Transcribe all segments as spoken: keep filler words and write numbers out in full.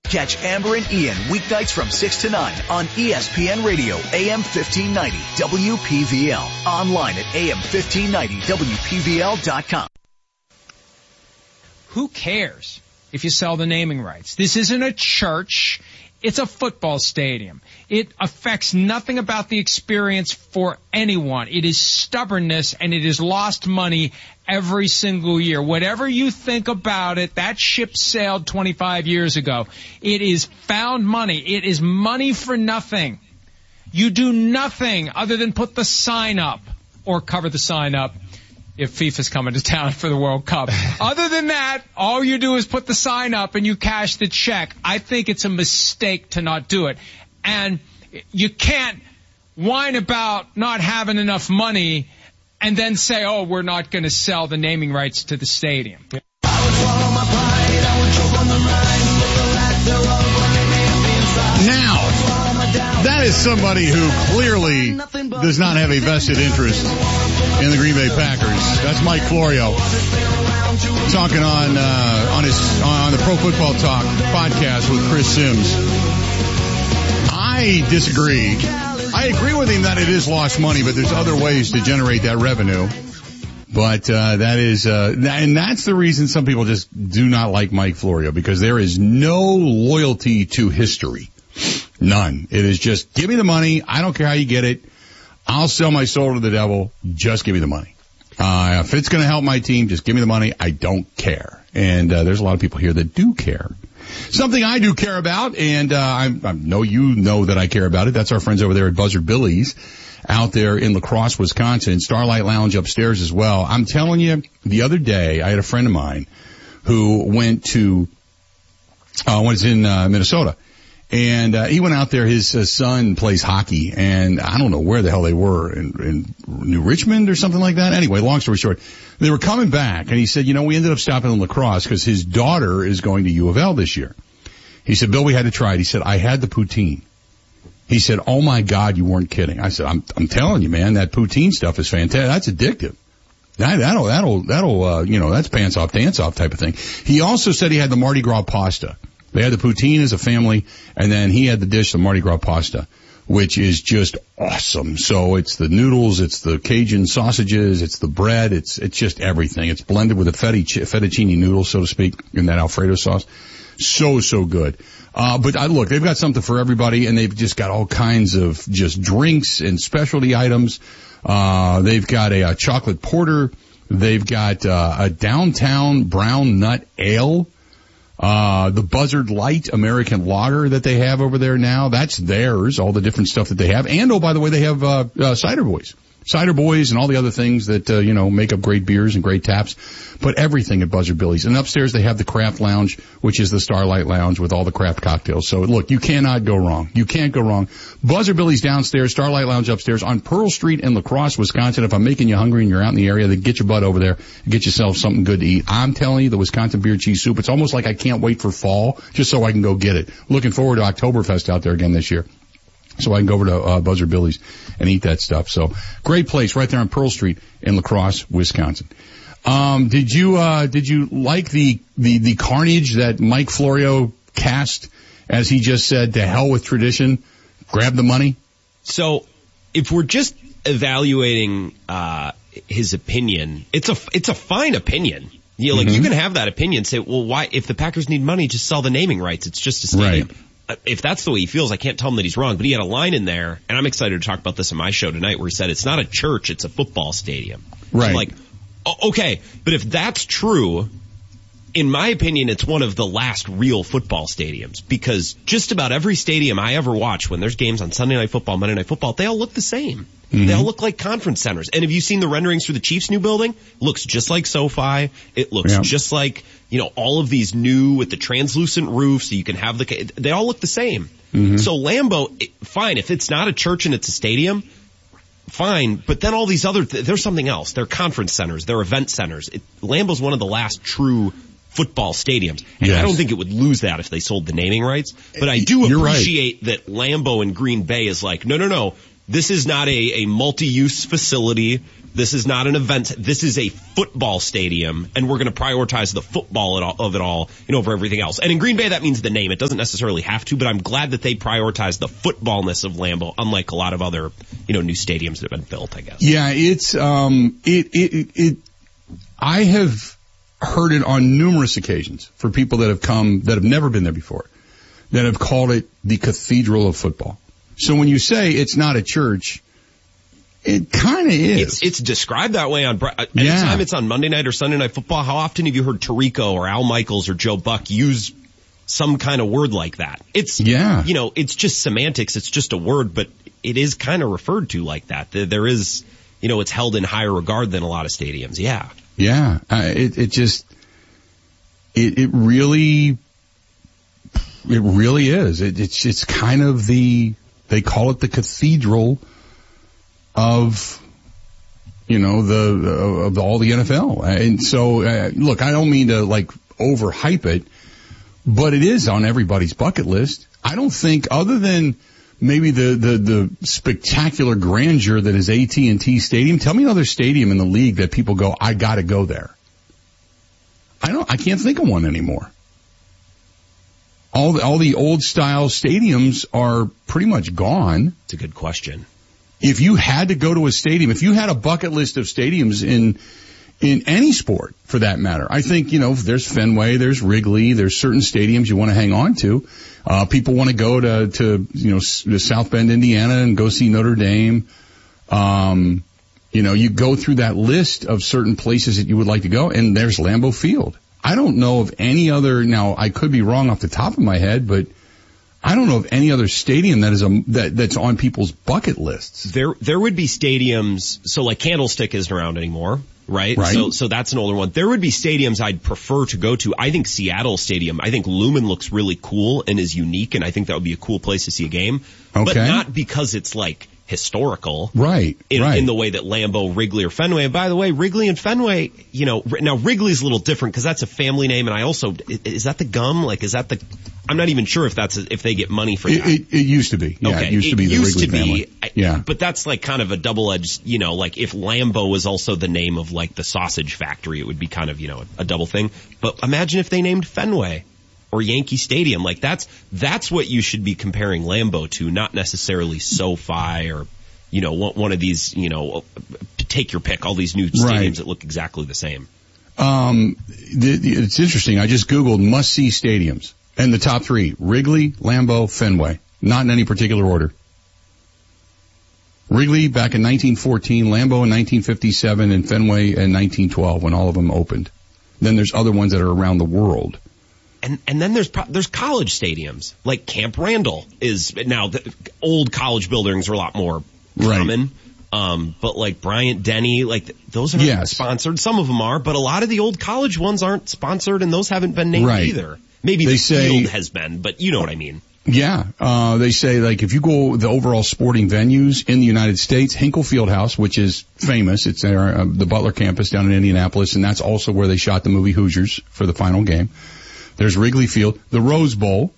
Catch Amber and Ian weeknights from six to nine on E S P N Radio, A M fifteen ninety, W P V L. Online at A M fifteen ninety W P V L dot com. Who cares if you sell the naming rights? This isn't a church. It's a football stadium. It affects nothing about the experience for anyone. It is stubbornness, and it is lost money every single year. Whatever you think about it, that ship sailed twenty-five years ago. It is found money. It is money for nothing. You do nothing other than put the sign up or cover the sign up if FIFA's coming to town for the World Cup. Other than that, all you do is put the sign up and you cash the check. I think it's a mistake to not do it. And you can't whine about not having enough money and then say, oh, we're not going to sell the naming rights to the stadium. Now, that is somebody who clearly does not have a vested interest in the Green Bay Packers. That's Mike Florio talking on uh, on his on the Pro Football Talk podcast with Chris Sims. I disagree. I agree with him that it is lost money, but there's other ways to generate that revenue. But uh, that is, uh, and that's the reason some people just do not like Mike Florio, because there is no loyalty to history. None. It is just, give me the money. I don't care how you get it. I'll sell my soul to the devil. Just give me the money. Uh, if it's going to help my team, just give me the money. I don't care. And uh, there's a lot of people here that do care. Something I do care about, and uh, I, I know you know that I care about it. That's our friends over there at Buzzard Billy's out there in La Crosse, Wisconsin. Starlight Lounge upstairs as well. I'm telling you, the other day I had a friend of mine who went to, uh, was in uh, Minnesota. And uh, he went out there. His uh, son plays hockey, and I don't know where the hell they were, in, in New Richmond or something like that. Anyway, long story short, they were coming back, and he said, you know, we ended up stopping in La Crosse because his daughter is going to U of L this year. He said, Bill, we had to try it. He said, I had the poutine. He said, oh my God, you weren't kidding. I said, I'm I'm telling you, man, that poutine stuff is fantastic. That's addictive. That, that'll, that'll, that'll, uh, you know, that's pants off, dance off type of thing. He also said he had the Mardi Gras pasta. They had the poutine as a family, and then he had the dish, the Mardi Gras pasta, which is just awesome. So it's the noodles, it's the Cajun sausages, it's the bread, it's it's just everything. It's blended with a fettuccine noodle, so to speak, in that Alfredo sauce. So, so good. Uh, but I, look, they've got something for everybody, and they've just got all kinds of just drinks and specialty items. Uh, they've got a, a chocolate porter. They've got uh, a downtown brown nut ale. Uh, the Buzzard Light American Lager that they have over there now, that's theirs, all the different stuff that they have. And, oh, by the way, they have, uh, uh Cider Boys. Cider Boys and all the other things that, uh, you know, make up great beers and great taps. But everything at Buzzard Billy's. And upstairs they have the Craft Lounge, which is the Starlight Lounge with all the craft cocktails. So, look, you cannot go wrong. You can't go wrong. Buzzard Billy's downstairs, Starlight Lounge upstairs on Pearl Street in La Crosse, Wisconsin. If I'm making you hungry and you're out in the area, then get your butt over there and get yourself something good to eat. I'm telling you, the Wisconsin beer cheese soup, it's almost like I can't wait for fall just so I can go get it. Looking forward to Oktoberfest out there again this year, so I can go over to uh, Buzzard Billy's and eat that stuff. So, great place right there on Pearl Street in La Crosse, Wisconsin. Um, did you, uh, did you like the, the, the carnage that Mike Florio cast as he just said, to hell with tradition, grab the money? So, if we're just evaluating, uh, his opinion, it's a, it's a fine opinion. You know, like, mm-hmm. you can have that opinion, say, well, why, if the Packers need money, just sell the naming rights. It's just a stadium. Right. If that's the way he feels, I can't tell him that he's wrong, but he had a line in there, and I'm excited to talk about this on my show tonight, where he said it's not a church, it's a football stadium. Right. So I'm like, okay, but if that's true, in my opinion, it's one of the last real football stadiums, because just about every stadium I ever watch, when there's games on Sunday Night Football, Monday Night Football, they all look the same. Mm-hmm. They all look like conference centers. And have you seen the renderings for the Chiefs' new building? It looks just like SoFi. It looks yeah. just like, you know, all of these new with the translucent roofs, so you can have the, they all look the same. Mm-hmm. So Lambeau, it, fine, if it's not a church and it's a stadium, fine, but then all these other, th- there's something else. They're conference centers, they're event centers. It, Lambeau's one of the last true football stadiums. And yes. I don't think it would lose that if they sold the naming rights. But I do You're appreciate right. that Lambeau in Green Bay is like, no, no, no. This is not a, a multi-use facility. This is not an event. This is a football stadium, and we're going to prioritize the football of it all, you know, over everything else. And in Green Bay, that means the name. It doesn't necessarily have to, but I'm glad that they prioritize the footballness of Lambeau, unlike a lot of other, you know, new stadiums that have been built, I guess. Yeah, it's um, it it it. I have heard it on numerous occasions for people that have come that have never been there before, that have called it the Cathedral of Football. So when you say it's not a church, it kind of is. It's, it's described that way on, anytime yeah. it's on Monday Night or Sunday Night Football. How often have you heard Tirico or Al Michaels or Joe Buck use some kind of word like that? It's, yeah. you know, it's just semantics. It's just a word, but it is kind of referred to like that. There is, you know, it's held in higher regard than a lot of stadiums. Yeah. Yeah. Uh, it, it just, it, it really, it really is. It, it's, it's kind of the, they call it the cathedral of, you know, the, of all the N F L. And so, uh, look, I don't mean to like overhype it, but it is on everybody's bucket list. I don't think, other than maybe the, the, the spectacular grandeur that is A T and T Stadium, tell me another stadium in the league that people go, I gotta go there. I don't, I can't think of one anymore. All the, all the old style stadiums are pretty much gone. It's a good question. If you had to go to a stadium, if you had a bucket list of stadiums in, in any sport for that matter, I think, you know, there's Fenway, there's Wrigley, there's certain stadiums you want to hang on to. Uh, people want to go to, to, you know, to South Bend, Indiana and go see Notre Dame. Um, you know, you go through that list of certain places that you would like to go, and there's Lambeau Field. I don't know of any other, now I could be wrong off the top of my head, but I don't know of any other stadium that is a, that, that's on people's bucket lists. There, there would be stadiums, so like Candlestick isn't around anymore, right? Right. So, so that's an older one. There would be stadiums I'd prefer to go to. I think Seattle Stadium, I think Lumen looks really cool and is unique, and I think that would be a cool place to see a game. Okay. But not because it's like historical. Right, in, right. in the way that Lambeau, Wrigley, or Fenway. And by the way, Wrigley and Fenway, you know, now Wrigley's a little different because that's a family name, and I also, is that the gum? Like, is that the, I'm not even sure if that's, a, if they get money for it, that. It, it used to be. Yeah, okay. it used to be it the used Wrigley to be, family. I, yeah. But that's like kind of a double-edged, you know, like if Lambeau was also the name of like the sausage factory, it would be kind of, you know, a, a double thing. But imagine if they named Fenway or Yankee Stadium. Like that's, that's what you should be comparing Lambeau to, not necessarily SoFi or, you know, one of these, you know, take your pick, all these new stadiums right. that look exactly the same. Um, the, the, it's interesting. I just Googled must-see stadiums, and the top three, Wrigley, Lambeau, Fenway. Not in any particular order. Wrigley back in nineteen fourteen, Lambeau in nineteen fifty-seven, and Fenway in nineteen twelve when all of them opened. Then there's other ones that are around the world. And and then there's pro- there's college stadiums, like Camp Randall is now, the old college buildings are a lot more common. Right. Um, but like Bryant Denny, like those aren't yes. sponsored. Some of them are, but a lot of the old college ones aren't sponsored, and those haven't been named right. either. Maybe they the say, field has been, but you know what I mean. Yeah, uh, they say like if you go the overall sporting venues in the United States, Hinkle Fieldhouse, which is famous, it's there, uh, the Butler campus down in Indianapolis, and that's also where they shot the movie Hoosiers for the final game. There's Wrigley Field, the Rose Bowl,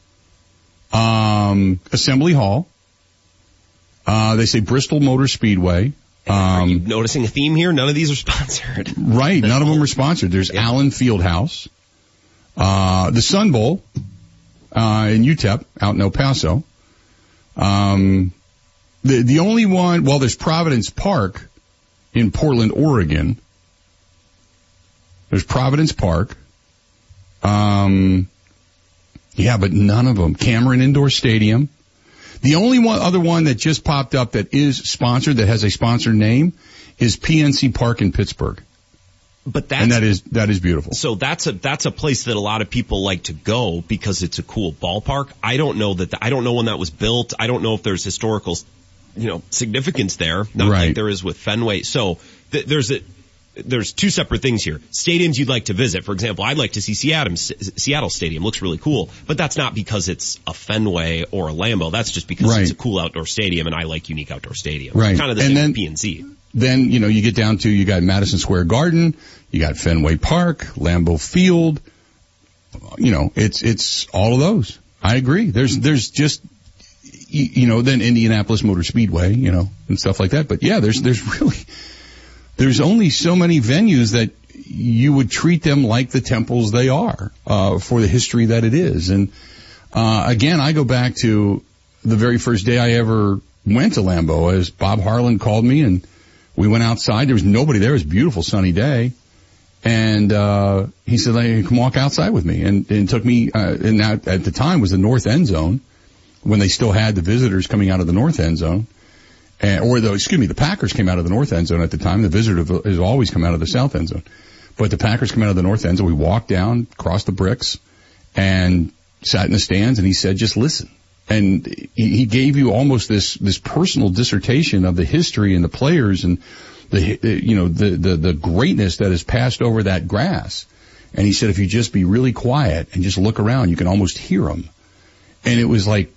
um, Assembly Hall. Uh, they say Bristol Motor Speedway. Um, Are you noticing a theme here? None of these are sponsored. Right. None of them are sponsored. There's yeah. Allen Fieldhouse, uh, the Sun Bowl, uh, in U T E P out in El Paso. Um, the, the only one, well, there's Providence Park in Portland, Oregon. There's Providence Park. Um, yeah, but none of them. Cameron Indoor Stadium. The only one, other one that just popped up that is sponsored, that has a sponsored name, is P N C Park in Pittsburgh. But that's, and that is, that is beautiful. So that's a, that's a place that a lot of people like to go because it's a cool ballpark. I don't know that, the, I don't know when that was built. I don't know if there's historical, you know, significance there. Not right. like there is with Fenway. So th- there's a, there's two separate things here. Stadiums you'd like to visit. For example, I'd like to see Seattle, Seattle Stadium. Looks really cool. But that's not because it's a Fenway or a Lambeau. That's just because right. it's a cool outdoor stadium, and I like unique outdoor stadiums. Right. Kind of the and same then, with P N C. Then, you know, you get down to, you got Madison Square Garden, you got Fenway Park, Lambeau Field. You know, it's, it's all of those. I agree. There's, there's just, you, you know, then Indianapolis Motor Speedway, you know, and stuff like that. But yeah, there's, there's really, there's only so many venues that you would treat them like the temples they are, uh, for the history that it is. And, uh, again, I go back to the very first day I ever went to Lambeau, as Bob Harlan called me, and we went outside. There was nobody there. It was a beautiful sunny day. And, uh, he said, hey, come walk outside with me. And, and took me, uh, and that at the time was the north end zone, when they still had the visitors coming out of the north end zone. And, or the, excuse me, the Packers came out of the north end zone at the time. The visitor has always come out of the south end zone. But the Packers come out of the north end zone. We walked down, crossed the bricks, and sat in the stands, and he said, just listen. And he, he gave you almost this, this personal dissertation of the history and the players and the, you know, the, the, the greatness that has passed over that grass. And he said, if you just be really quiet and just look around, you can almost hear them. And it was like,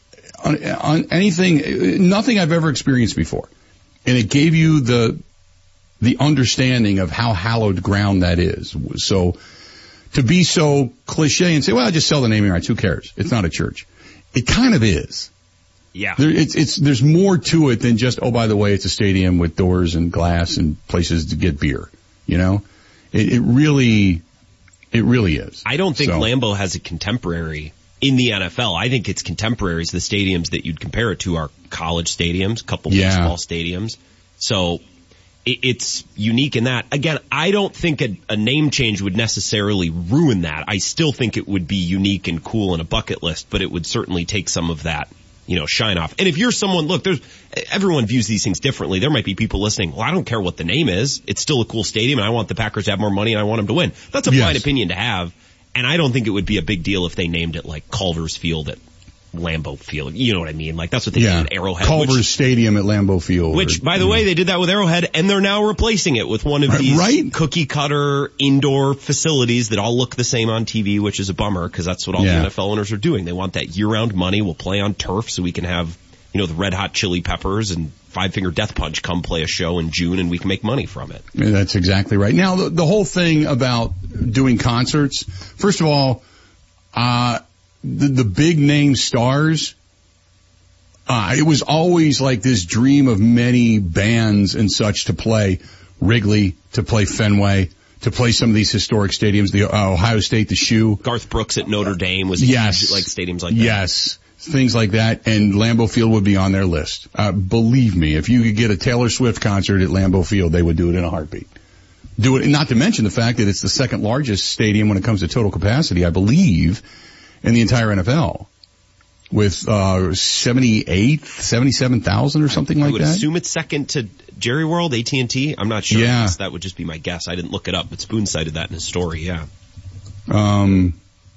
on, on anything, nothing I've ever experienced before. And it gave you the, the understanding of how hallowed ground that is. So to be so cliche and say, well, just sell the naming rights, who cares? It's not a church. It kind of is. Yeah. There, it's, it's, there's more to it than just, oh, by the way, it's a stadium with doors and glass and places to get beer. You know? It, it really, it really is. I don't think so. Lambeau has a contemporary in the N F L. I think its contemporaries, the stadiums that you'd compare it to, are college stadiums, a couple yeah. baseball stadiums. So it, it's unique in that. Again, I don't think a, a name change would necessarily ruin that. I still think it would be unique and cool in a bucket list, but it would certainly take some of that, you know, shine off. And if you're someone, look, there's, everyone views these things differently. There might be people listening, well, I don't care what the name is. It's still a cool stadium, and I want the Packers to have more money, and I want them to win. That's a yes. fine opinion to have. And I don't think it would be a big deal if they named it like Culver's Field at Lambeau Field. You know what I mean? Like, that's what they yeah. did at Arrowhead. Culver's which, Stadium at Lambeau Field. Which, or, by the way, they did that with Arrowhead, and they're now replacing it with one of right, these right? cookie-cutter indoor facilities that all look the same on T V, which is a bummer, because that's what all yeah. the N F L owners are doing. They want that year-round money. We'll play on turf so we can have, you know, the Red Hot Chili Peppers and Five Finger Death Punch come play a show in June, and we can make money from it. Yeah, that's exactly right. Now, the, the whole thing about doing concerts, first of all, uh, the, the big name stars, uh, it was always like this dream of many bands and such to play Wrigley, to play Fenway, to play some of these historic stadiums, the uh, Ohio State, the Shoe. Garth Brooks at Notre Dame was a yes. huge, like stadiums like that. Yes. Things like that, and Lambeau Field would be on their list. Uh, believe me, if you could get a Taylor Swift concert at Lambeau Field, they would do it in a heartbeat. Do it, not to mention the fact that it's the second largest stadium when it comes to total capacity, I believe, in the entire N F L, with uh seventy-eight, seventy-seven thousand or something I, like I would that. assume it's second to Jerry World, A T and T. I'm not sure. Yeah. That would just be my guess. I didn't look it up, but Spoon cited that in his story. Yeah. Um.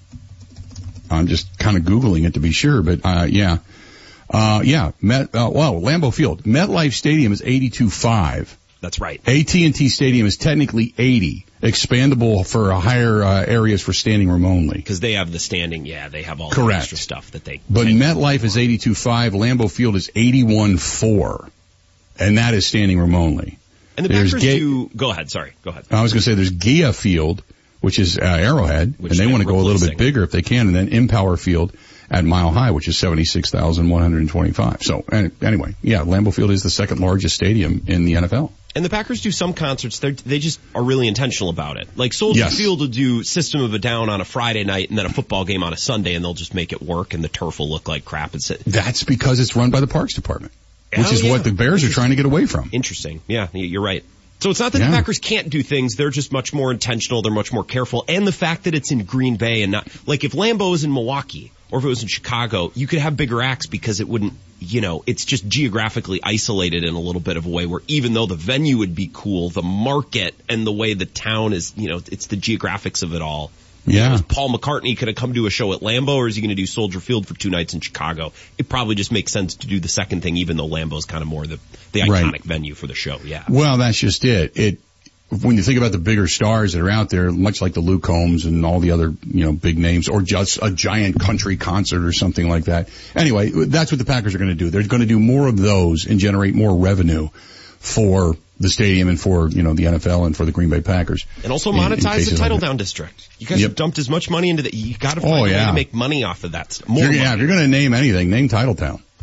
I'm just kind of Googling it to be sure, but, uh, yeah. Uh, yeah, Met, uh, well, Lambeau Field. MetLife Stadium is eighty-two point five. That's right. A T and T Stadium is technically eighty, expandable for higher, uh, areas for standing room only. Because they have the standing, yeah, they have all Correct. the extra stuff that they... But MetLife is eighty-two point five, Lambeau Field is eighty-one point four. And that is standing room only. And the There's Packers Ga- do... Go ahead, sorry, go ahead. I was going to say there's Gia Field, which is uh, Arrowhead, Which and they they're want to go a little bit replacing. bigger if they can, and then Empower Field at Mile High, which is seventy-six thousand one hundred twenty-five. So any- anyway, yeah, Lambeau Field is the second largest stadium in the N F L. And the Packers do some concerts, they they just are really intentional about it. Like Soldier Yes. Field will do System of a Down on a Friday night and then a football game on a Sunday, and they'll just make it work, and the turf will look like crap. And sit. That's because it's run by the Parks Department, which Oh, is yeah. what the Bears are trying to get away from. Interesting. Yeah, you're right. So it's not that Yeah. the Packers can't do things, they're just much more intentional, they're much more careful, and the fact that it's in Green Bay and not, like if Lambeau was in Milwaukee, or if it was in Chicago, you could have bigger acts because it wouldn't, you know, it's just geographically isolated in a little bit of a way where even though the venue would be cool, the market and the way the town is, you know, it's the geographics of it all. Yeah. You know, is Paul McCartney going to come do a show at Lambeau, or is he going to do Soldier Field for two nights in Chicago? It probably just makes sense to do the second thing, even though Lambeau's kind of more the, the iconic Right. venue for the show. Yeah. Well, that's just it. It when you think about the bigger stars that are out there, much like the Luke Combs and all the other, you know, big names, or just a giant country concert or something like that. Anyway, that's what the Packers are going to do. They're going to do more of those and generate more revenue for the stadium and for, you know, the N F L and for the Green Bay Packers. And also in- in monetize cases the Title like that. Down District. You guys Yep. have dumped as much money into that. You got to find Oh, a way yeah. to make money off of that stuff. More You're, money. yeah, if you're going to name anything, name Titletown.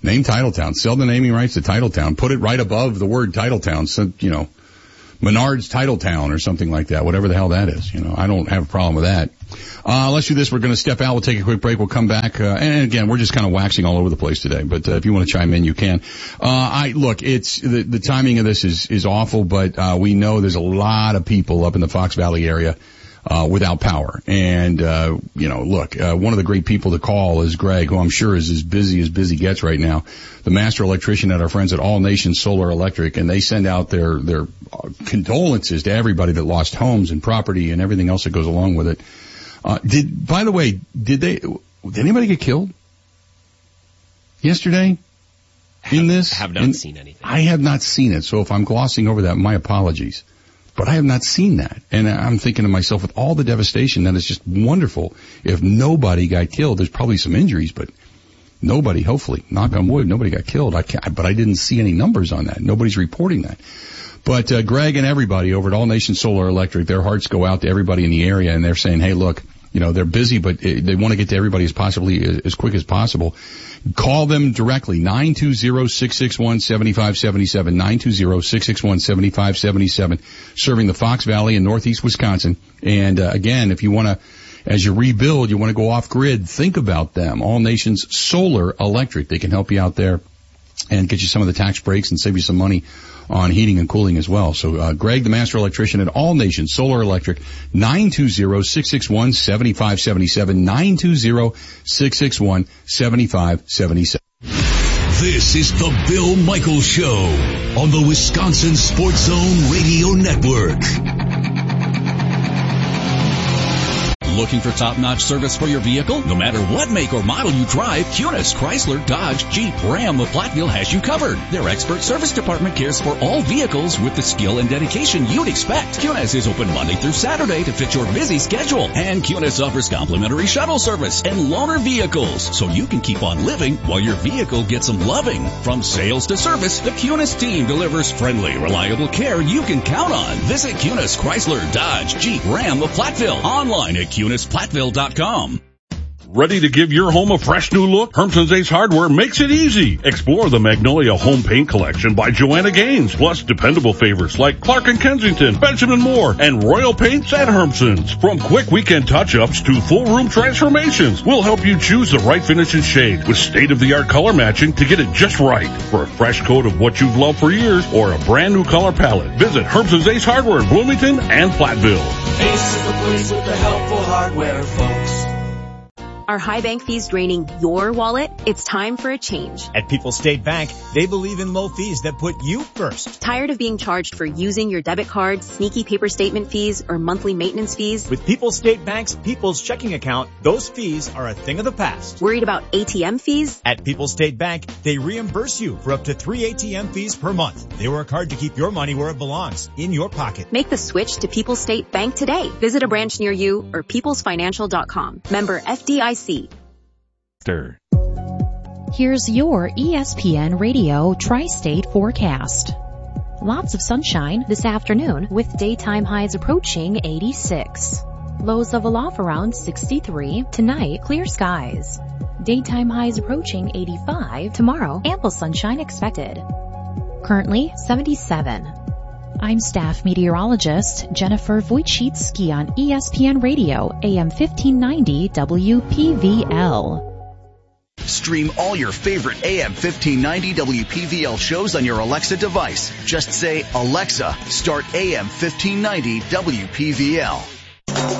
Name Titletown. Sell the naming rights to Titletown. Put it right above the word Titletown. So, you know, Menard's Titletown or something like that, whatever the hell that is. You know, I don't have a problem with that. Uh, let's do this. We're going to step out. We'll take a quick break. We'll come back. Uh, and again, we're just kind of waxing all over the place today. But uh, if you want to chime in, you can. Uh, I look. It's the, the timing of this is is awful, but uh, we know there's a lot of people up in the Fox Valley area uh without power. And uh you know, look, uh, one of the great people to call is Greg, who I'm sure is as busy as busy gets right now, the master electrician at our friends at All Nation Solar Electric, and they send out their their condolences to everybody that lost homes and property and everything else that goes along with it. Uh did by the way, did they did anybody get killed yesterday in this? I have not in, seen anything. I have not seen it, so if I'm glossing over that, my apologies. But I have not seen that. And I'm thinking to myself, with all the devastation, that is just wonderful. If nobody got killed, there's probably some injuries, but nobody, hopefully, knock on wood, nobody got killed. I can't, but I didn't see any numbers on that. Nobody's reporting that. But uh, Greg and everybody over at All Nation Solar Electric, their hearts go out to everybody in the area, and they're saying, hey, look, you know, they're busy, but they want to get to everybody as possibly as quick as possible. Call them directly, nine two zero, six six one, seven five seven seven, nine two zero, six six one, seven five seven seven, serving the Fox Valley in northeast Wisconsin. And uh, again, if you want to, as you rebuild, you want to go off grid, think about them. All Nations Solar Electric. They can help you out there and get you some of the tax breaks and save you some money on heating and cooling as well. So, uh, Greg, the master electrician at All Nations Solar Electric, nine two zero, six six one, seven five seven seven, nine two zero, six six one, seven five seven seven. This is the Bill Michaels Show on the Wisconsin Sports Zone Radio Network. Looking for top-notch service for your vehicle? No matter what make or model you drive, Kunis, Chrysler, Dodge, Jeep, Ram of Platteville has you covered. Their expert service department cares for all vehicles with the skill and dedication you'd expect. Kunis is open Monday through Saturday to fit your busy schedule. And Kunis offers complimentary shuttle service and loaner vehicles, so you can keep on living while your vehicle gets some loving. From sales to service, the Kunis team delivers friendly, reliable care you can count on. Visit Kunis, Chrysler, Dodge, Jeep, Ram of Platteville. Online at Kunis. Kunis Platteville dot com. Ready to give your home a fresh new look? Hermson's Ace Hardware makes it easy. Explore the Magnolia Home Paint Collection by Joanna Gaines, plus dependable favorites like Clark and Kensington, Benjamin Moore, and Royal Paints at Hermson's. From quick weekend touch-ups to full room transformations, we'll help you choose the right finish and shade with state-of-the-art color matching to get it just right. For a fresh coat of what you've loved for years or a brand new color palette, visit Hermson's Ace Hardware in Bloomington and Platteville. Ace is the place with the helpful hardware, folks. Are high bank fees draining your wallet? It's time for a change. At People's State Bank, they believe in low fees that put you first. Tired of being charged for using your debit card, sneaky paper statement fees, or monthly maintenance fees? With People's State Bank's People's Checking Account, those fees are a thing of the past. Worried about A T M fees? At People's State Bank, they reimburse you for up to three A T M fees per month. They work hard to keep your money where it belongs, in your pocket. Make the switch to People's State Bank today. Visit a branch near you or peoples financial dot com. Member F D I C. Here's your E S P N Radio Tri-State forecast. Lots of sunshine this afternoon with daytime highs approaching eighty-six. Lows level off around sixty-three. Tonight, clear skies. Daytime highs approaching eighty-five. Tomorrow, ample sunshine expected. Currently, seventy-seven. I'm staff meteorologist Jennifer Wojcicki on E S P N Radio, A M fifteen ninety W P V L. Stream all your favorite A M fifteen ninety W P V L shows on your Alexa device. Just say, Alexa, start A M fifteen ninety W P V L.